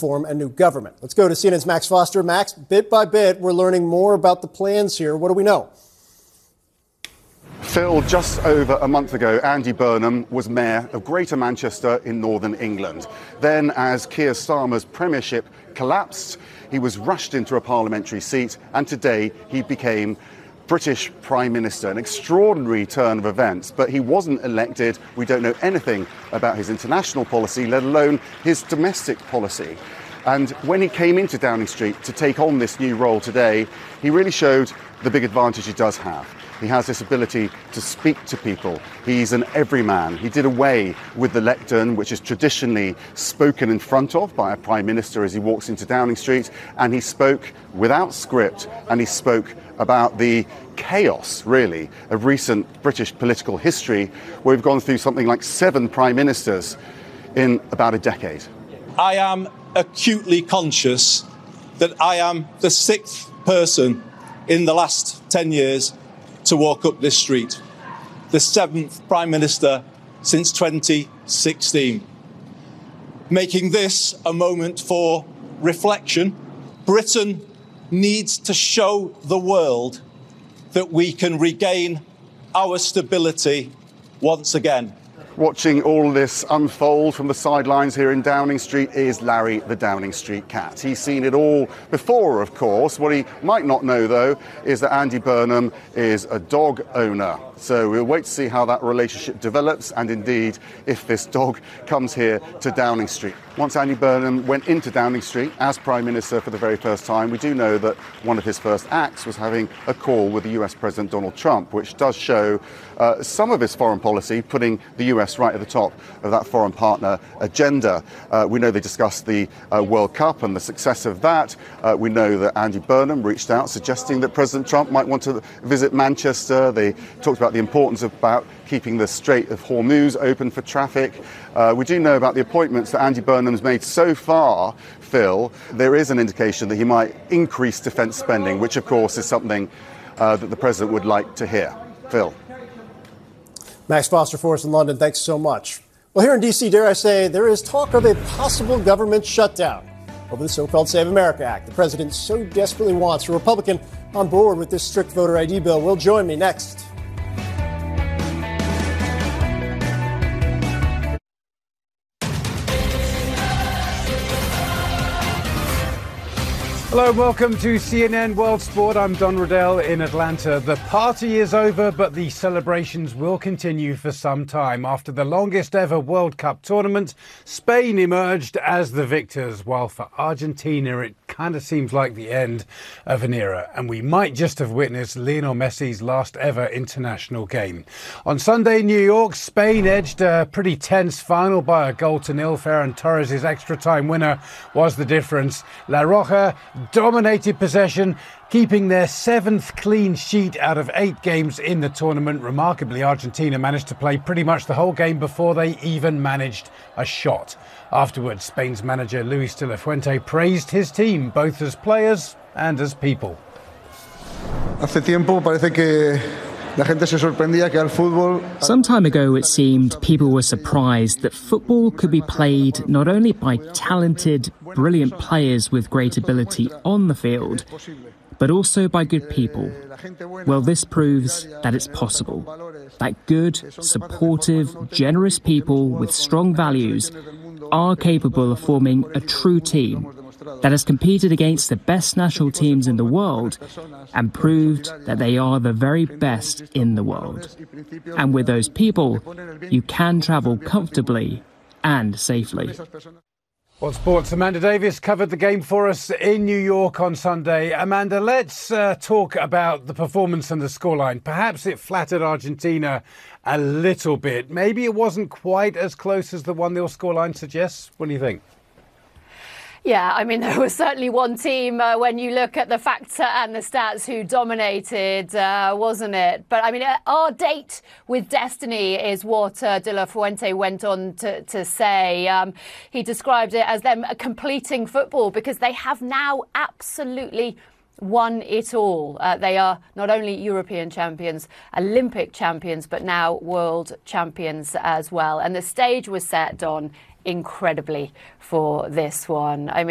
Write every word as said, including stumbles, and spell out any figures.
reform and new government. Let's go to C N N's Max Foster. Max, bit by bit, we're learning more about the plans here. What do we know? Phil, just over a month ago, Andy Burnham was mayor of Greater Manchester in northern England. Then, as Keir Starmer's premiership collapsed, he was rushed into a parliamentary seat, and today he became British Prime Minister. An extraordinary turn of events, but he wasn't elected. We don't know anything about his international policy, let alone his domestic policy. And when he came into Downing Street to take on this new role today, he really showed the big advantage he does have. He has this ability to speak to people. He's an everyman. He did away with the lectern, which is traditionally spoken in front of by a Prime Minister as he walks into Downing Street, and he spoke without script, and he spoke about the chaos, really, of recent British political history, where we've gone through something like seven Prime Ministers in about a decade. I am acutely conscious that I am the sixth person in the last ten years to walk up this street, the seventh Prime Minister since twenty sixteen. Making this a moment for reflection, Britain needs to show the world that we can regain our stability once again. Watching all this unfold from the sidelines here in Downing Street is Larry the Downing Street cat. He's seen it all before, of course. What he might not know, though, is that Andy Burnham is a dog owner. So we'll wait to see how that relationship develops, and indeed if this dog comes here to Downing Street. Once Andy Burnham went into Downing Street as Prime Minister for the very first time, we do know that one of his first acts was having a call with the U S President Donald Trump, which does show uh, some of his foreign policy, putting the U S right at the top of that foreign partner agenda. Uh, we know they discussed the uh, World Cup and the success of that. Uh, we know that Andy Burnham reached out suggesting that President Trump might want to visit Manchester. They talked about the importance of about keeping the Strait of Hormuz open for traffic. Uh, we do know about the appointments that Andy Burnham's made so far, Phil. There is an indication that he might increase defence spending, which of course is something uh, that the President would like to hear. Phil. Max Foster for us in London, thanks so much. Well, here in D C, dare I say, there is talk of a possible government shutdown over the so-called Save America Act. The president so desperately wants a Republican on board with this strict voter I D bill. Will join me next. Hello and welcome to C N N World Sport. I'm Don Riddell in Atlanta. The party is over, but the celebrations will continue for some time. After the longest ever World Cup tournament, Spain emerged as the victors, while for Argentina it kind of seems like the end of an era. And we might just have witnessed Lionel Messi's last ever international game. On Sunday in New York, Spain edged a pretty tense final by a goal to nil. Ferran Torres' extra time winner was the difference. La Roja dominated possession, keeping their seventh clean sheet out of eight games in the tournament. Remarkably, Argentina managed to play pretty much the whole game before they even managed a shot. Afterwards, Spain's manager Luis de la Fuente praised his team, both as players and as people. Hace tiempo parece que la gente se sorprendía que al fútbol. Some time ago, it seemed people were surprised that football could be played not only by talented, brilliant players with great ability on the field, but also by good people. Well, this proves that it's possible. That good, supportive, generous people with strong values are capable of forming a true team that has competed against the best national teams in the world and proved that they are the very best in the world. And with those people, you can travel comfortably and safely. Well, sports, Amanda Davis covered the game for us in New York on Sunday. Amanda, let's uh, talk about the performance and the scoreline. Perhaps it flattered Argentina a little bit. Maybe it wasn't quite as close as the one nil scoreline suggests. What do you think? Yeah, I mean, there was certainly one team uh, when you look at the facts and the stats who dominated, uh, wasn't it? But I mean, uh, our date with destiny is what uh, De La Fuente went on to, to say. Um, he described it as them completing football because they have now absolutely won it all. Uh, they are not only European champions, Olympic champions, but now world champions as well. And the stage was set on incredibly for this one. I mean,